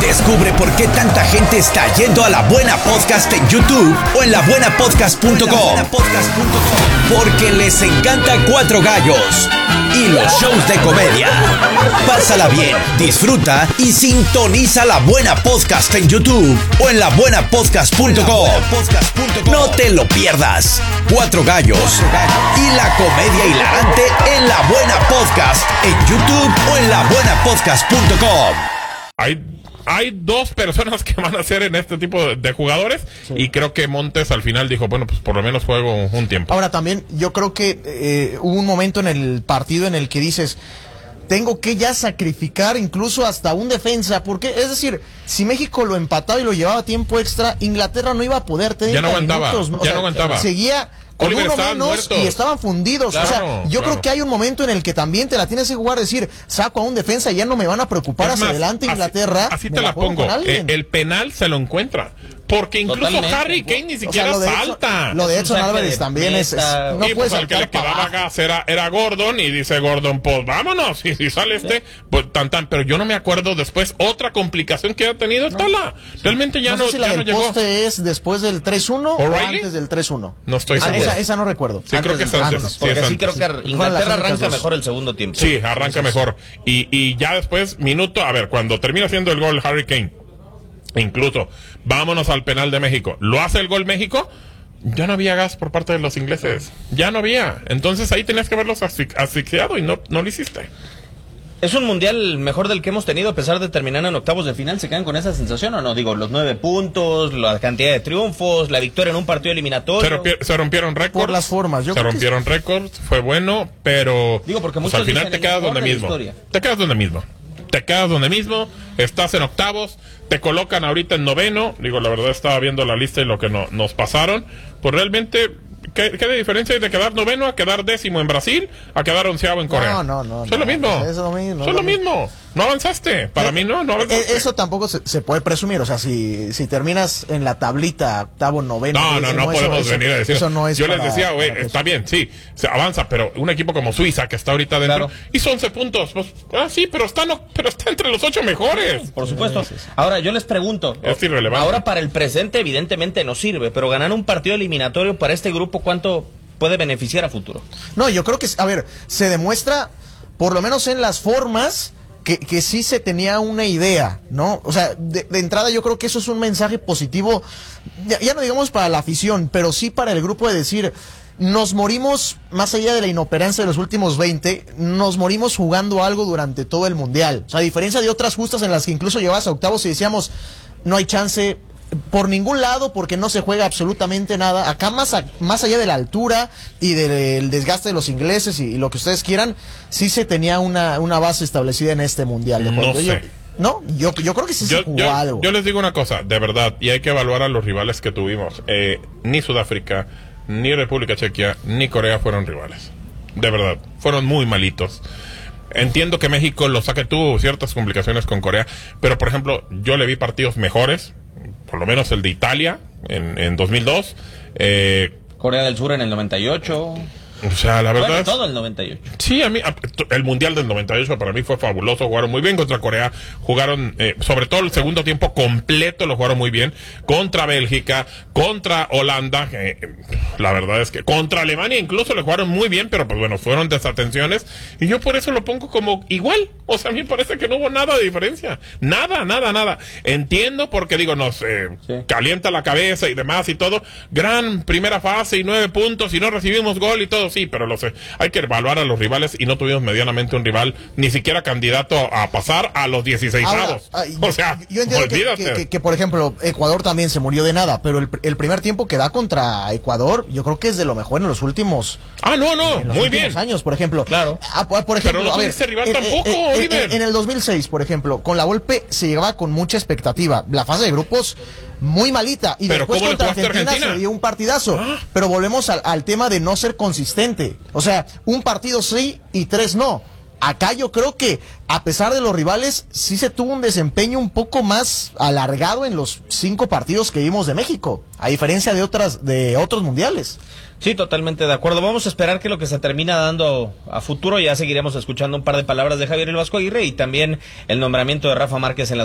Descubre por qué tanta gente está yendo a La Buena Podcast en YouTube o en labuenapodcast.com. Porque les encanta Cuatro Gallos y los shows de comedia. Pásala bien, disfruta y sintoniza La Buena Podcast en YouTube o en labuenapodcast.com. No te lo pierdas. Cuatro Gallos y la comedia hilarante en La Buena Podcast en YouTube o en labuenapodcast.com. Hay dos personas que van a ser en este tipo de jugadores, sí. Y creo que Montes al final dijo, bueno, pues por lo menos juego un tiempo. Ahora también yo creo que hubo un momento en el partido en el que dices, tengo que ya sacrificar incluso hasta un defensa, porque es decir, si México lo empataba y lo llevaba a tiempo extra, Inglaterra no iba a poder tener ya no aguantaba, minutos, ya no aguantaba. Seguía con Oliver uno menos muertos. Y estaban fundidos. Claro, o sea, yo creo que hay un momento en el que también te la tienes que jugar, decir, saco a un defensa y ya no me van a preocupar hacia adelante Inglaterra. Así te la pongo. El penal se lo encuentra. Porque incluso Harry Kane ni siquiera salta. Lo de Edson Álvarez también es no puede pues el que le quedaba gas era Gordon, y dice Gordon, pues vámonos, y si sale pues tan, pero yo no me acuerdo después otra complicación que ha tenido Tala. Realmente ya no sé si la ya del no llegó. Poste es después del 3-1 o antes del 3-1. No estoy seguro. Esa no recuerdo. Sí, creo que es antes. Porque sí creo que Inglaterra arranca mejor el segundo tiempo. Sí, arranca mejor. Y ya después, cuando termina haciendo el gol Harry Kane, incluso, vámonos al penal de México. ¿Lo hace el gol México? Ya no había gas por parte de los ingleses. Ya no había. Entonces ahí tenías que haberlos asfixiado y no lo hiciste. ¿Es un mundial mejor del que hemos tenido a pesar de terminar en octavos de final? ¿Se quedan con esa sensación o no? Digo, los 9 puntos, la cantidad de triunfos, la victoria en un partido eliminatorio. Se rompieron récords. Por las formas. Se rompieron récords, fue bueno, pero digo, porque pues al final te quedas donde mismo. Te quedas donde mismo, estás en octavos, te colocan ahorita en noveno. Digo, la verdad estaba viendo la lista y lo que nos pasaron. Pues realmente, ¿qué de diferencia hay de quedar noveno a quedar décimo en Brasil a quedar onceavo en Corea? No. Son lo mismo. Es lo mismo. Son lo mismo. No avanzaste. Para mí no avanzaste. Eso tampoco se puede presumir. O sea, si terminas en la tablita octavo, noveno. No podemos venir a decir. Eso no es. Yo les decía, güey, está bien, sí, se avanza, pero un equipo como Suiza que está ahorita dentro hizo 11 puntos. Pues, sí, pero está entre los 8 mejores. Por supuesto. Ahora, yo les pregunto. Es irrelevante. Ahora, para el presente, evidentemente no sirve, pero ganar un partido eliminatorio para este grupo, ¿cuánto puede beneficiar a futuro? No, yo creo que, a ver, se demuestra, por lo menos en las formas, que sí se tenía una idea, ¿no? O sea, de entrada yo creo que eso es un mensaje positivo, ya no digamos para la afición, pero sí para el grupo, de decir, nos morimos, más allá de la inoperancia de los últimos 20, nos morimos jugando algo durante todo el Mundial. O sea, a diferencia de otras justas en las que incluso llegabas a octavos y decíamos, no hay chance por ningún lado porque no se juega absolutamente nada. Acá más allá de la altura y del desgaste de los ingleses y lo que ustedes quieran, sí se tenía una base establecida en este Mundial de no sé. Yo creo que sí se jugó algo. Yo les digo una cosa, de verdad, y hay que evaluar a los rivales que tuvimos. Ni Sudáfrica, ni República Checa, ni Corea fueron rivales. De verdad, fueron muy malitos. Entiendo que México tuvo ciertas complicaciones con Corea, pero por ejemplo, yo le vi partidos mejores, por lo menos el de Italia en 2002. Corea del Sur en el 98. O sea, la verdad. Todo el 98. Sí, a mí, el Mundial del 98 para mí fue fabuloso. Jugaron muy bien contra Corea. Jugaron, sobre todo el segundo tiempo completo lo jugaron muy bien. Contra Bélgica, contra Holanda. La verdad es que contra Alemania incluso le jugaron muy bien, pero pues bueno, fueron desatenciones. Y yo por eso lo pongo como igual. O sea, a mí me parece que no hubo nada de diferencia. Nada. Entiendo porque digo, nos calienta la cabeza y demás y todo. Gran primera fase y 9 puntos y no recibimos gol y todo. Sí, pero hay que evaluar a los rivales y no tuvimos medianamente un rival ni siquiera candidato a pasar a los 16avos. O sea, yo entiendo que, por ejemplo, Ecuador también se murió de nada, pero el primer tiempo que da contra Ecuador, yo creo que es de lo mejor en los últimos. Muy bien. Años, por ejemplo. Claro. Por ejemplo, pero no tuviste rival tampoco, Oliver. En el 2006, por ejemplo, con la Volpe se llegaba con mucha expectativa. La fase de grupos muy malita, y pero después contra Argentina se dio un partidazo. Pero volvemos al tema de no ser consistente. O sea, un partido sí y 3 no. Acá yo creo que, a pesar de los rivales, sí se tuvo un desempeño un poco más alargado en los 5 partidos que vimos de México, a diferencia de otros mundiales. Sí, totalmente de acuerdo. Vamos a esperar que lo que se termina dando a futuro, ya seguiremos escuchando un par de palabras de Javier El Vasco Aguirre y también el nombramiento de Rafa Márquez en la